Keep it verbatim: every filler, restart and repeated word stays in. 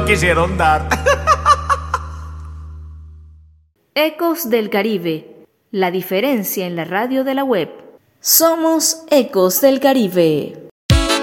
quisieron dar. Ecos del Caribe, la diferencia en la radio de la web. Somos Ecos del Caribe.